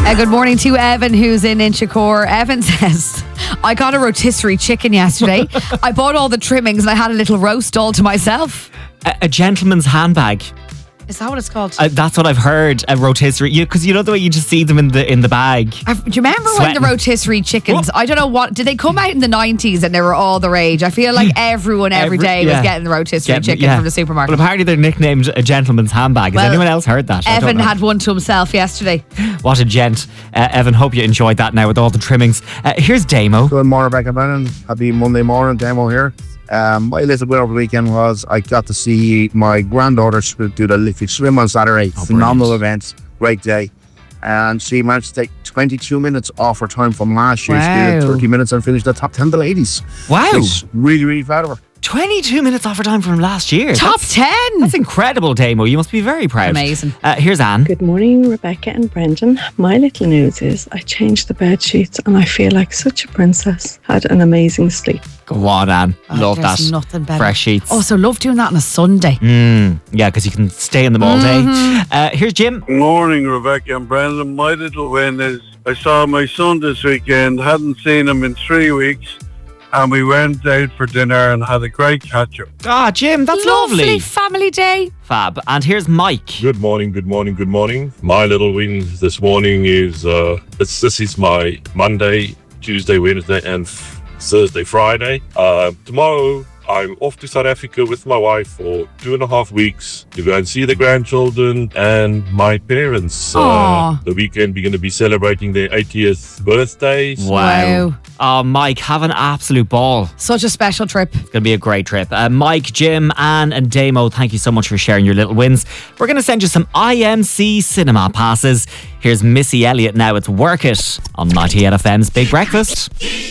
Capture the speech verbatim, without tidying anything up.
Uh, good morning to Evan, who's in Inchicore. Evan says, I got a rotisserie chicken yesterday. I bought all the trimmings and I had a little roast all to myself. A, a gentleman's handbag. Is that what it's called? Uh, that's what I've heard. A rotisserie, because you, you know the way you just see them in the in the bag. I've, do you remember Sweating. when the rotisserie chickens? I don't know what did they come out in the nineties and they were all the rage. I feel like everyone every Every- day yeah. was getting the rotisserie Get- chicken yeah. from the supermarket. But apparently they're nicknamed a gentleman's handbag. Has Well, anyone else heard that? I don't Evan know. had one to himself yesterday. What a gent. Uh, Evan, hope you enjoyed that now with all the trimmings. Uh, here's Damo. Good morning, Rebecca Brennan. Happy Monday morning, Demo here. Um, my little bit over the weekend was I got to see my granddaughter do the Liffey Swim on Saturday. Oh, Phenomenal brilliant. event, great day. And she managed to take twenty-two minutes off her time from last year. She did Wow. thirty minutes and finished the top ten of the ladies. Wow. Which really, really proud of her. twenty-two minutes off her time from last year. Top That's- ten. That's incredible, Damo. You must be very proud. Amazing. Uh, here's Anne. Good morning, Rebecca and Brendan. My little news is I changed the bed sheets and I feel like such a princess. Had an amazing sleep. Go on, Anne. Oh, Love there's that. nothing better. Fresh sheets. Also, love doing that on a Sunday. Mm, yeah, because you can stay in them all Mm-hmm. day. Uh, here's Jim. Good morning, Rebecca and Brandon. My little win is I saw my son this weekend, hadn't seen him in three weeks, and we went out for dinner and had a great catch-up. Ah, Jim, that's Lovely lovely. family day. Fab. And here's Mike. Good morning, good morning, good morning. My little win this morning is uh, this, this is my Monday, Tuesday, Wednesday, and f- Thursday, Friday. Uh, tomorrow, I'm off to South Africa with my wife for two and a half weeks to go and see the grandchildren and my parents. Aw. Uh, the weekend, we're going to be celebrating their eightieth birthdays. Wow. Wow. Oh, Mike, have an absolute ball. Such a special trip. It's going to be a great trip. Uh, Mike, Jim, Anne, and Damo, thank you so much for sharing your little wins. We're going to send you some I M C cinema passes. Here's Missy Elliott now. It's Work It on ninety-eight F M's Big Breakfast.